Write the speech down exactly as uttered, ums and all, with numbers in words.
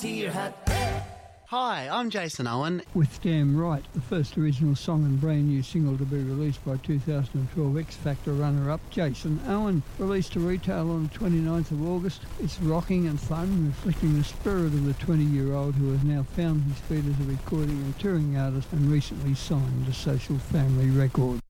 your hat. Hi, I'm Jason Owen. With Damn Right, the first original song and brand new single to be released by two thousand twelve X Factor runner-up Jason Owen. Released to retail on the twenty-ninth of August. It's rocking and fun, reflecting the spirit of the twenty-year-old who has now found his feet as a recording and touring artist and recently signed to Social Family Records.